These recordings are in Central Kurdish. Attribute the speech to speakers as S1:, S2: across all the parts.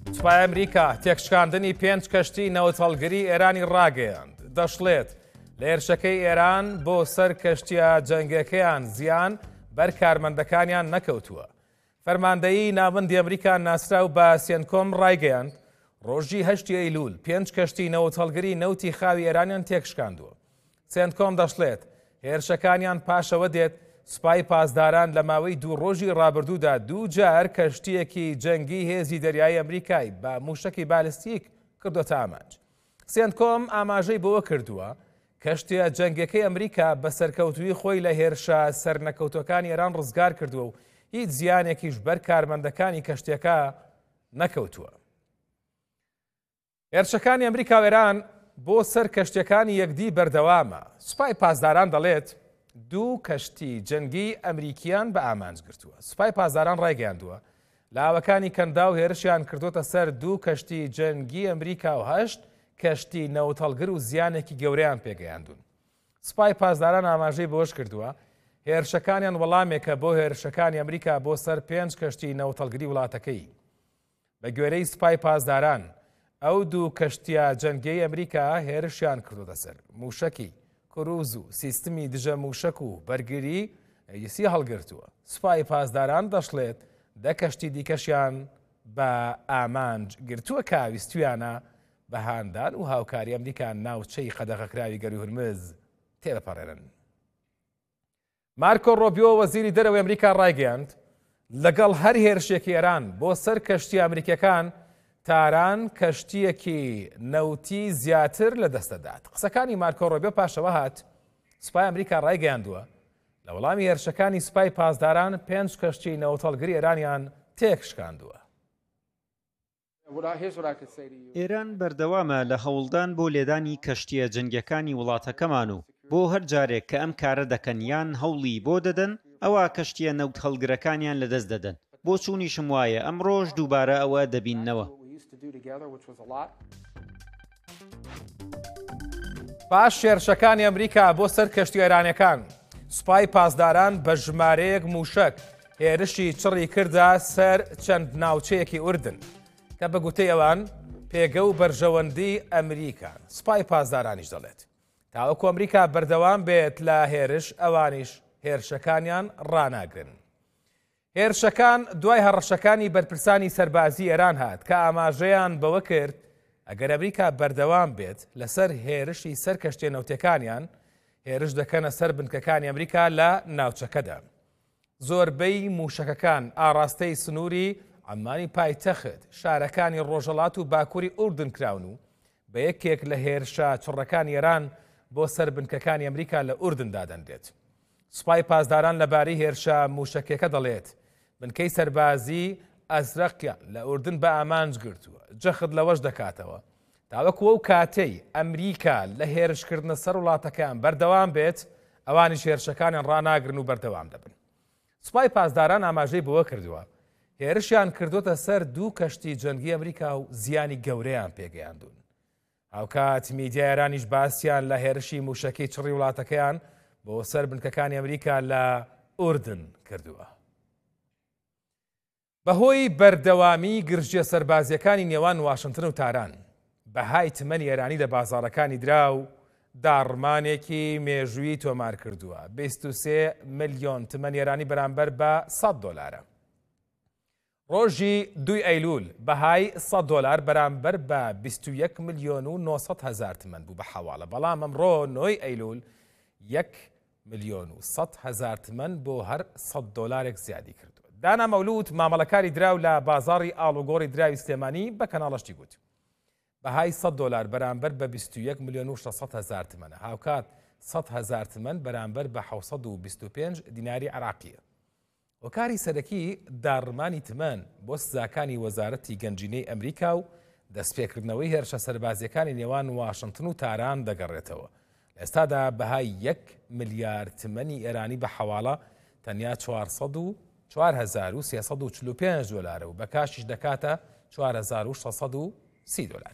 S1: سوپای ئەمریکا تێکشکاندنی 5 کەشتی نەوتەڵگری ئێرانی ڕاگەیاند. دەشڵێت لە هێرشەکەی ئێران بۆ سەر کەشتیە جەنگەکەیان زیان بەر کارمەندەکانیان نەکەوتووە. فەرماندەیی ناوەندی ئەمریکا ناسرا و بە سێنکۆم ڕایگەیاند ڕۆژی 8 ئەیلول 5 کەشتی نەوتەڵگری نەوتی خاوی ئێرانیان تێکشکاندووە. سێنکۆم دەشڵێت هێرشەکانیان پاشەوە دێت سوپای پاسداران لە ماوەی 2 ڕۆژی ڕابردوودا 2 جار کەشتیەکی جەنگی هێزی دەریایی ئەمریکای بە موشکی بالستیک کردوتە ئامانج. سێنکۆم ئاماژەی بەوە کردووە کەشتیە جەنگەکەی ئەمریکا بە سەرکەوتوی خۆی لە هێرشە سەرنەکەوتەکانی ئێران ڕزگار کردووە و هیچ زیانێکیش بەر کارمەندەکانی کەشتیەکە نەکەوتووە. هێرشەکانی ئەمریکا و ئێران بۆ سەر کەشتیەکانی یەکدی بەردەوامە. سوپای پاسداران دەڵێت 2 کەشتی جەنگی ئەمریکیان بە ئامانج گرتووە. سوپای پاسداران ڕایگەیاندووە لاوەکانی کەندا و هێرشیان کردوتە سەر 2 کەشتی جەنگی ئەمریکا و 8 کەشتی نەوتەڵگر و زیانێکی گەورەیان پێگەیاندون. سوپای پاسداران ئاماژەی بۆش کردووە هێرشەکانیان وەڵامێکە بۆ هێرشەکانی ئەمریکا بۆ سەر 5 کەشتی نەوتەڵگری وڵاتەکەی. بە گوێرەی سوپای پاسداران ئەو 2 کەشتیە جەنگەی ئەمریکا هێرشیان کردوتە سەر موشکی کروز و سیستمی دژە موشک و بەرگری ئەیسی هەڵگرتووە. سوپای پاسداران دەشڵێت 10 کەشتی دیکەشیان بە ئامانج گرتووە کاویستویانە بە هاندان و هاوکاری ئەمریکا ناوچەی قەدەغەکراوی گەروی هورمز تێدەپەڕێنن. مارکۆ ڕۆبیۆ وەزیری دەرەوەی ئەمریکا ڕایگەیاند لەگەڵ هەر هێرشێکی ئێران بۆ سەر کەشتی ئەمریکەکان تاران کەشتیەکی نەوتی زیاتر لە دەستەدات. قسەکانی مارکۆ ڕۆبیۆ پاشەوە هات سوپای ئەمریکا ڕایگەیاندووە لە وەڵامی هێرشەکانی سوپای پاسداران 5 کەشتی نەوتەڵگری ئێرانیان تێکشکاندووە.
S2: ئێران بەردەوامە لە هەوڵدان بۆ لێدانی کەشتیە جەنگەکانی وڵاتەکەمان و بۆ هەر جارێک کە ئەم کارە دەکەن یان هەوڵی بۆ دەدەن ئەوە کەشتیە نەوت هەڵگرەکانیان لەدەست دەدەن. بۆ چوونیشم وایە ئەمڕۆژ دووبارە ئەوە دەبیننەوە.
S1: پاش هێرشەکانی ئەمریکا بۆ سەر کەشتی ئێرانیەکان سوپای پاسداران بە ژمارەیەک موشک هێرشی چڕی کردا سەر چەند ناوچەیەکی ئوردن کە بە گوتەی ئەوان پێگە و بەرژەوەندی ئەمریکان. سوپای پاسدارانیش دەڵێت تاوەکو ئەمریکا بەردەوام بێت لە هێرش ئەوانیش هێرشەکانیان ڕاناگرن. هێرشەکان دوای هەڕەشەکانی بەرپرسانی سەربازی ئێران هات کە ئاماژەیان بەوە کرد ئەگەر ئەمریکا بەردەوام بێت لەسەر هێرشی سەر کەشتیە نەوتەکانیان هێرش دەکەنە سەر بنکەکانی ئەمریکا لە ناوچەکەدا. زۆربەی موشەکەکان ئاڕاستەی سنووری ئەمانی پایتەخت شارەکانی ڕۆژەڵات و باکووری ئوردن کراون و بە یەکێک لە هێرشە چڕەکانی ئێران بۆ سەر بنکەکانی ئەمریکا لە ئوردن دادەنرێت. سوپای پاسداران لەبارەی هێرشە موشکێکە دەڵێت بنکەی سەربازی ئەزرەقیان لە ئوردن بە ئامانج گرتووە. جەخت لەوەش دەکاتەوە تاوەکو ئەو کاتەی ئەمریکا لە هێرشکردنە سەر وڵاتەکان بەردەوام بێت ئەوانیش هێرشەکانیان ڕاناگرن و بەردەوام دەبن. سوپای پاسداران ئاماژەی بەوە کردووە هێرشیان کردوتە سەر 2 کەشتی جەنگی ئەمریکا و زیانی گەورەیان پێگەیاندون. هاوکات میدیای ئێرانیش باسییان لە هێرشی موشەکەی چڕی وڵاتەکەیان بۆ سەر بنکەکانی ئەمریکا لە ئوردن کردووە. بەهۆی بەردەوامی گرژیە سەربازیەکانی نێوان واشنگتن و تاران بەهای تمەنی ئێرانی لە بازاڕەکانی درا و داڕمانێکی مێژووی تۆمار کردووە. 23 ملیۆن تمەنی ئێرانی بەرامبەر بە $100. ڕۆژی 2 ئەیلول بەهای $100 بەرامبەر بە 21 ملیۆن و 900,000 تمەن بوو بە حەواڵە. بەڵام ئەمڕۆ 9 ئەیلول 1 ملیۆن و 100,000 تمەن بۆ هەر $100 زیادی کردووە. دانا مەولود مامەڵەکاری دراو لە بازاڕی ئاڵوگۆڕی دراوی سلێمانی بە کەناڵەشتی گوت بەهای $100 بەرامبەر بە 21 ملیۆن و 600,000 تمەنە. هاوکات 100,000 تمەن بەرامبەر بە 725 دیناری عراقیە. وەکاری سەرەکی داڕمانی تمەن بۆ سزاکانی وەزارەتی گەنجینەی ئەمریکا و دەستپێکردنەوەی هێرشە سەربازیەکانی نێوان واشنگتن و تاران دەگەڕێتەوە. ئێستادا بەهای 1 ملیارد تمەنی ئێرانی بە حەواڵە تەنیا $4,345 و بە کاشیش دەکاتە $4,630.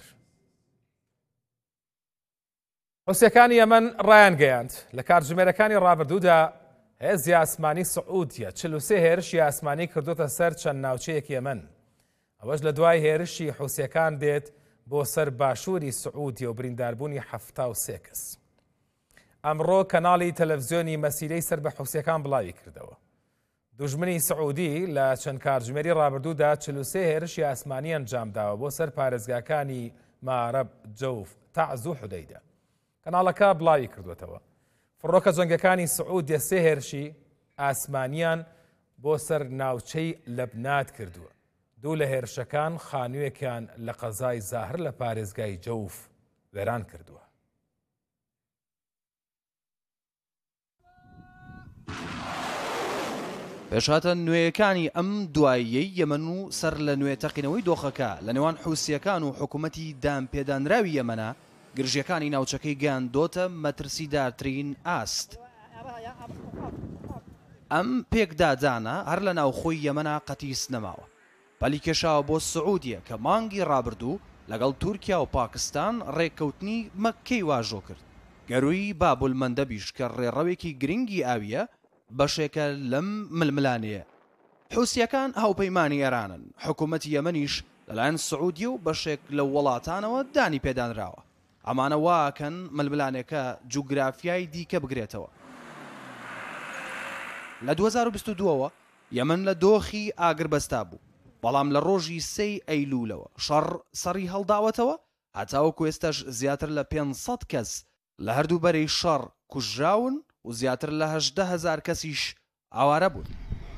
S1: حوسیەکانی یەمەن ڕایان گەیاند لە کاتژمێرەکانی ڕابردوودا هێزی ئاسمانی سعودیە 43 هێرشی ئاسمانی کردوتە سەر چەند ناوچەیەکی یەمەن. ئەوەش لە دوای هێرشی حوسیەکان دێت بۆ سەر باشووری سعودی و برینداربوونی 73 کەس. ئەمڕۆ کەناڵی تەلەڤیزیۆنی مەسیرەی سەر بە حوسیەکان بڵاوی کردەوە. دوژمنی سعودی لە چەند کاتژمێری ڕابردوودا 43 هێرشی ئاسمانی ئەنجامداوە بۆ سەر پارێزگاکانی مارەب، جەوف، تەعز و حودەیدا. کەناڵەکە بڵاوی کردوێتەوە فڕۆکە جەنگەکانی سعودیە 3 هێرشی ئاسمانیان بۆ سەر ناوچەی لەبنات کردووە. 2 لە هێرشەکان خانوویەکیان لە قەزای زاهر لە پارێزگای جەوف وێران کردووە.
S3: پێشهاتە نوێیەکانی ئەم دواییەی یەمەن و سەر لە نوێ تەقینەوەی دۆخەکە لە نێوان حوسیەکان و حکوومەتی دامپێدانراوی یەمەنە گرژیەکانی ناوچەکەی گەیاندۆتە مەترسیدارترین ئاست. ئەم پێکدادانە هەر لە ناوخۆی یەمەنە قەتیس نەماوە. پەلی کێشاوە بۆ سعودیە کە مانگی ڕابردوو لەگەڵ تورکیا و پاکستان ڕێککەوتنی مەککەی واژۆ کرد. گەروی بابولمەندەبیش کە ڕێڕەوێکی گرنگی ئاویە بەشێکە لەم ململانەیە. حوسیەکان هاوپەیمانی ئێرانن. حکوومەتی یەمەنیش لەلایەن سعودی و بەشێک لە وڵاتانەوە دانی پێدانراوە. ئەمانە واکەن ململانێکە جوگرافیای دیکە بگرێتەوە. لە 2022ەوە یەمەن لە دۆخی ئاگربەستا بوو. بەڵام لە ڕۆژی 3 ئەیلولەوە شەڕ سەری هەڵداوەتەوە هەتاوەکو ئێستاش زیاتر لە 500 کەس لە هەردوو بەرەی شەڕ کوژراون و زیاتر لە 18,000 کەسیش ئاوارە بوون.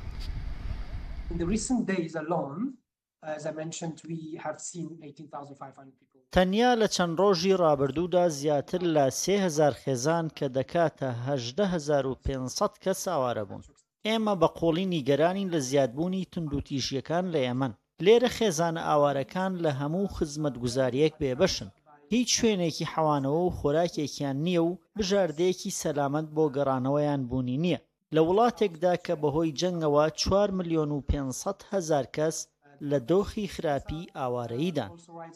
S4: تەنیا لە چەند ڕۆژی ڕابردوودا زیاتر لە 3,000 خێزان کە دەکاتە 18,500 کەس ئاوارە بوون. ئێمە بە قۆڵی نیگەرانین لە زیادبوونی توندوتیژیەکان لە یەمەن. لێرە خێزانە ئاوارەکان لە هەموو خزمەتگوزاریەک بێبەشن. هیچ شوێنێکی حەوانەوە و خۆراکێکیان نییە و بژاردەیەکی سەلامەت بۆ گەڕانەوەیان بوونی نییە. لە وڵاتێکدا کە بەهۆی جەنگەوە 4,500,000 کەس لە دۆخی خراپی ئاوارەییدان.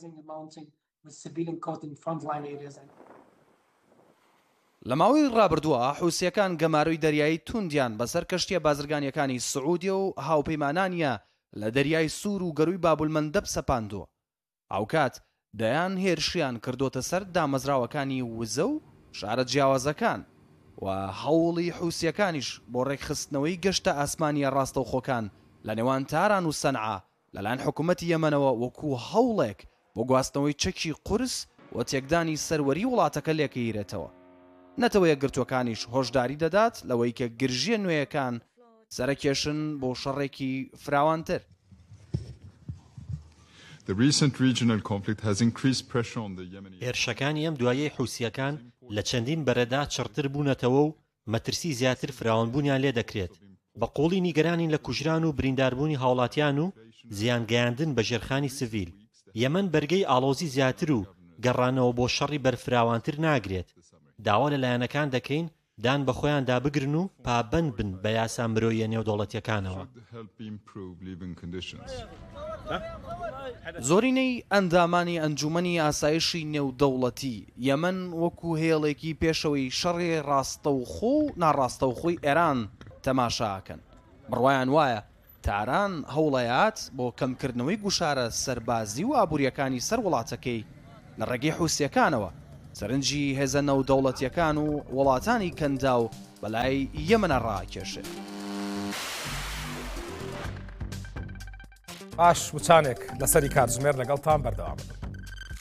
S3: لە ماوەی ڕابردووە حوسیەکان گەماروی دەریایی توندیان بەسەر کەشتیە بازرگانیەکانی سعودی و هاوپەیمانانیە لە دەریای سوور و گەروی بابولمەندەب سەپاندووە. ئەوکات دەیان هێرشیان کردوتە سەر دامەزراوەکانی وزە و شارە جیاوازەکان و هەوڵی حوسیەکانیش بۆ ڕێکخستنەوەی گەشتە ئاسمانیە ڕاستەوخۆکان لە نێوان تاران و سەنعا لەلایەن حکوومەتی یەمەنەوە وەکو هەوڵێک بۆ گواستنەوەی چەکی قورس و تێکدانی سەروەری وڵاتەکە لێکەیرێتەوە. نەتەوە یەکگرتوەکانیش هۆشداری دەدات لەوەی کە گرژیە نوێیەکان سەرکێشن بۆ شەڕێکی فراوانتر.
S5: هێرشەکانی ئەم دوایەی حوسیەکان لە چەندین بەرەدا چڕتر بوونەتەوە و مەترسی زیاتر فراوانبوونیان لێ دەکرێت. بە قۆڵی نیگەرانین لە کوژران و برینداربوونی هاوڵاتیان و زیانگەیاندن بە ژێرخانی سڤیل. یەمەن بەرگەی ئاڵۆزی زیاتر و گەڕانەوە بۆ شەڕی بەرفراوانتر ناگرێت. داوا لەلایەنەکان دەکەین دان بە خۆیان دابگرن و پابەند بن بە یاسا مرۆیە نێودەوڵەتیەکانەوە.
S3: زۆرینەی ئەندامانی ئەنجومەنی ئاسایشی نێودەوڵەتی یەمەن وەکو هێڵێکی پێشەوەی شەڕی ڕاستەوخۆ و ناڕاستەوخۆی ئێران تەماشاکەن. بڕوایان وایە تاران هەوڵەیات بۆ کەمکردنەوەی گوشارە سەربازی و ئابوووریەکانی سەر وڵاتەکەی لە ڕێگەی حوسیەکانەوە سەرنجی هێزە نەودەوڵەتیەکان و وڵاتانی کەندا و بەلای یەمەنە ڕاکێشێت.
S1: باش وچانێک لەسەری کاتژمێر لەگەڵتان بەردەوام بن.